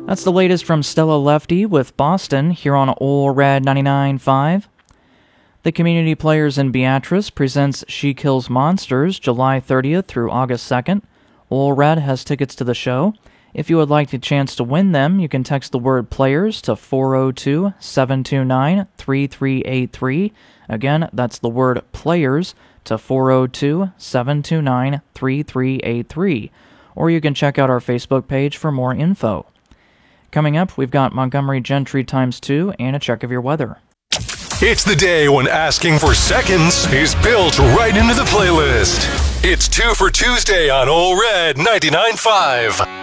That's the latest from Stella Lefty with Boston here on Ole Red 99.5. The Community Players in Beatrice presents She Kills Monsters July 30th through August 2nd. Ole Red has tickets to the show. If you would like a chance to win them, you can text the word PLAYERS to 402-729-3383. Again, that's the word PLAYERS to 402-729-3383. Or you can check out our Facebook page for more info. Coming up, we've got Montgomery Gentry ×2 and a check of your weather. It's the day when asking for seconds is built right into the playlist. It's 2 for Tuesday on Ole Red 99.5.